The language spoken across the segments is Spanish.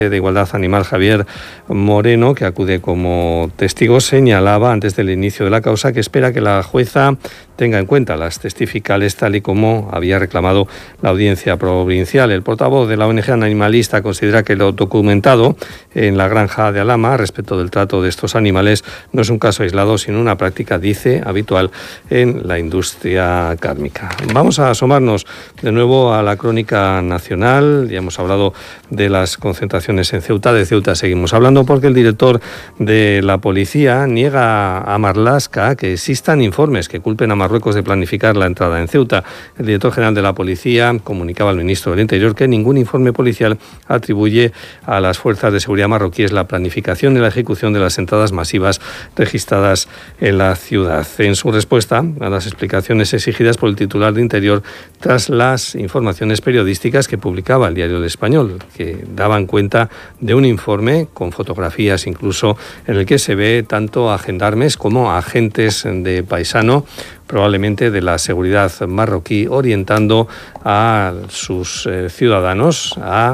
de Igualdad Animal, Javier Moreno, que acude como testigo, señalaba antes del inicio de la causa que espera que la jueza tenga en cuenta las testificales tal y como había reclamado la audiencia provincial. El portavoz de la ONG animalista considera que lo documentado en la granja de Alhama respecto del trato de estos animales no es un caso aislado, sino una práctica, dice, habitual en la industria cárnica. Vamos a asomarnos de nuevo a la crónica nacional. Ya hemos hablado de las concentraciones en Ceuta. De Ceuta seguimos hablando porque el director de la policía niega a Marlaska que existan informes que culpen a Marruecos de planificar la entrada en Ceuta. El director general de la policía comunicaba al ministro del Interior que ningún informe policial atribuye a las fuerzas de seguridad marroquíes la planificación y la ejecución de las entradas masivas registradas en la ciudad. En su respuesta a las explicaciones exigidas por el titular de Interior tras las informaciones periodísticas que publicaba el diario El Español, que daban cuenta de un informe con fotografías incluso en el que se ve tanto a gendarmes como a agentes de paisano, probablemente de la seguridad marroquí, orientando a sus ciudadanos a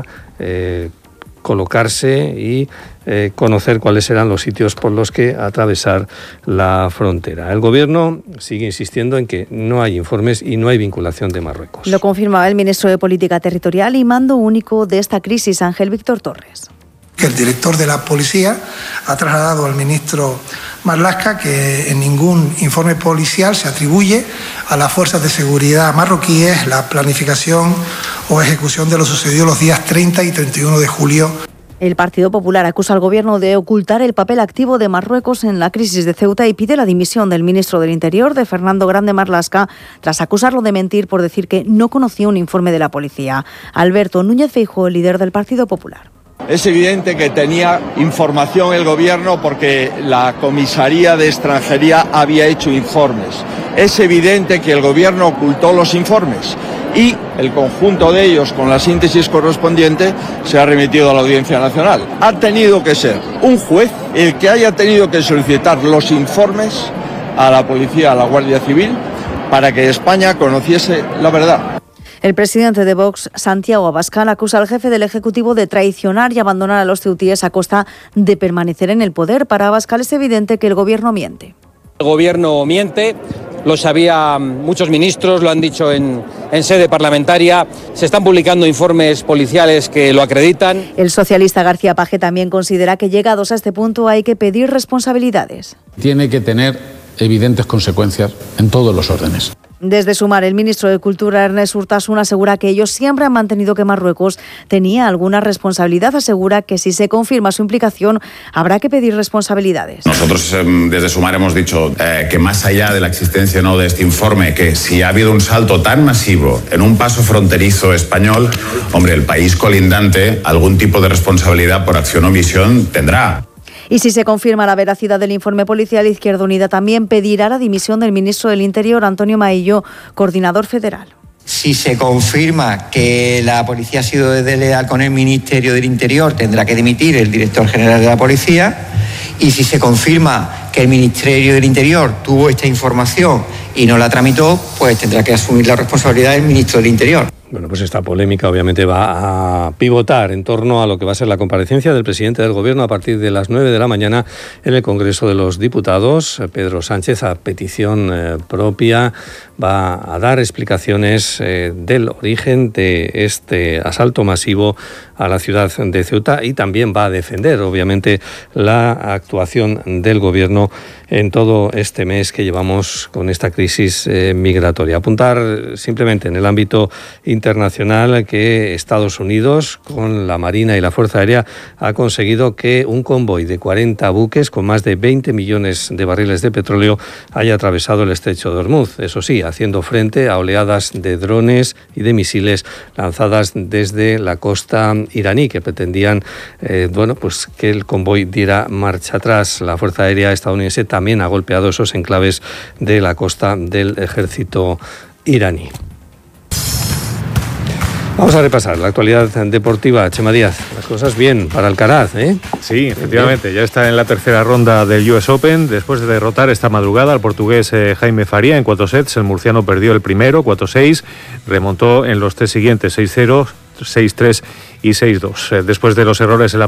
colocarse y conocer cuáles eran los sitios por los que atravesar la frontera. El Gobierno sigue insistiendo en que no hay informes y no hay vinculación de Marruecos. Lo confirmaba el ministro de Política Territorial y mando único de esta crisis, Ángel Víctor Torres. Que el director de la policía ha trasladado al ministro Marlaska que en ningún informe policial se atribuye a las fuerzas de seguridad marroquíes la planificación o ejecución de lo sucedido los días 30 y 31 de julio. El Partido Popular acusa al Gobierno de ocultar el papel activo de Marruecos en la crisis de Ceuta y pide la dimisión del ministro del Interior, de Fernando Grande Marlaska, tras acusarlo de mentir por decir que no conocía un informe de la policía. Alberto Núñez Feijóo, líder del Partido Popular. Es evidente que tenía información el Gobierno porque la Comisaría de Extranjería había hecho informes. Es evidente que el Gobierno ocultó los informes y el conjunto de ellos, con la síntesis correspondiente, se ha remitido a la Audiencia Nacional. Ha tenido que ser un juez el que haya tenido que solicitar los informes a la policía, a la Guardia Civil, para que España conociese la verdad. El presidente de Vox, Santiago Abascal, acusa al jefe del Ejecutivo de traicionar y abandonar a los ceutíes a costa de permanecer en el poder. Para Abascal es evidente que el Gobierno miente. El Gobierno miente, lo sabían muchos ministros, lo han dicho en sede parlamentaria, se están publicando informes policiales que lo acreditan. El socialista García Page también considera que llegados a este punto hay que pedir responsabilidades. Tiene que tener evidentes consecuencias en todos los órdenes. Desde Sumar, el ministro de Cultura, Ernest Urtasun, asegura que ellos siempre han mantenido que Marruecos tenía alguna responsabilidad. Asegura que si se confirma su implicación, habrá que pedir responsabilidades. Nosotros desde Sumar hemos dicho que más allá de la existencia o no de este informe, que si ha habido un salto tan masivo en un paso fronterizo español, hombre, el país colindante algún tipo de responsabilidad por acción o omisión tendrá. Y si se confirma la veracidad del informe policial, Izquierda Unida también pedirá la dimisión del ministro del Interior, Antonio Maillo, coordinador federal. Si se confirma que la policía ha sido desleal con el Ministerio del Interior, tendrá que dimitir el director general de la policía. Y si se confirma que el Ministerio del Interior tuvo esta información y no la tramitó, pues tendrá que asumir la responsabilidad del ministro del Interior. Bueno, pues esta polémica obviamente va a pivotar en torno a lo que va a ser la comparecencia del presidente del Gobierno a partir de las 9 de la mañana en el Congreso de los Diputados. Pedro Sánchez, a petición propia, va a dar explicaciones del origen de este asalto masivo a la ciudad de Ceuta y también va a defender, obviamente, la actuación del Gobierno en todo este mes que llevamos con esta crisis migratoria. Apuntar simplemente en el ámbito internacional que Estados Unidos, con la Marina y la Fuerza Aérea, ha conseguido que un convoy de 40 buques con más de 20 millones de barriles de petróleo haya atravesado el estrecho de Hormuz. Eso sí, haciendo frente a oleadas de drones y de misiles lanzadas desde la costa iraní, que pretendían pues que el convoy diera marcha atrás. La Fuerza Aérea estadounidense también ha golpeado esos enclaves de la costa del ejército iraní. Vamos a repasar la actualidad deportiva. Chema Díaz, las cosas bien para Alcaraz, ¿eh? Sí, efectivamente, ya está en la tercera ronda del US Open. Después de derrotar esta madrugada al portugués Jaime Faria en 4 sets, el murciano perdió el primero, 4-6, remontó en los 3 siguientes, 6-0, 6-3 y 6-2. Después de los errores en la